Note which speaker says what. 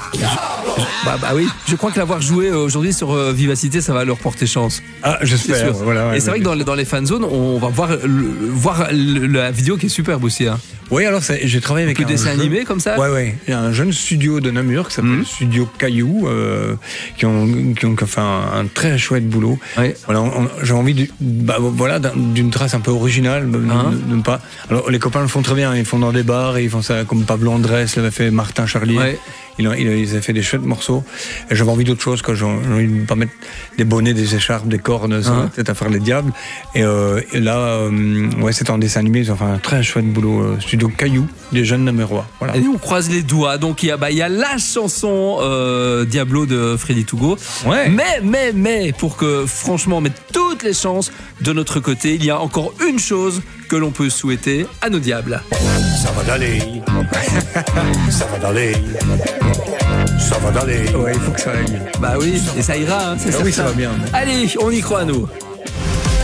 Speaker 1: Bah oui, je crois que l'avoir joué aujourd'hui sur Vivacité, ça va leur porter chance.
Speaker 2: Ah, j'espère. Voilà,
Speaker 1: et c'est vrai que dans les fan zones, on va voir la vidéo qui est superbe aussi. Hein.
Speaker 2: Oui, alors j'ai travaillé avec
Speaker 1: un dessin animé comme ça.
Speaker 2: Ouais. Il y a un jeune studio de Namur qui s'appelle Studio Caillou, qui ont fait un très chouette boulot. Ouais. Voilà, j'ai envie d'une trace un peu originale, de pas. Alors les copains le font très bien, ils font dans des bars, et ils font ça comme Pablo Andrés l'avait fait, Martin Charlier. Ouais. Ils avaient fait des chouettes morceaux. Et j'avais envie d'autre chose, j'ai envie de ne pas mettre des bonnets, des écharpes, des cornes, peut-être à faire les diables. Et là, c'était en dessin animé, ils ont fait un très chouette boulot. Studio Caillou, des jeunes Namurois. Voilà.
Speaker 1: Et nous, on croise les doigts. Donc, il y a la chanson Diablo de Freddy Tougo. Ouais. Mais, pour que, franchement, on mette toutes les chances de notre côté, il y a encore une chose que l'on peut souhaiter à nos diables.
Speaker 3: Ça va d'aller. Ça va d'aller. Ça va d'aller.
Speaker 2: Ouais, il faut que ça aille.
Speaker 1: Bah oui, et ça ira. Hein,
Speaker 2: oui, ça va bien.
Speaker 1: Allez, on y croit, nous.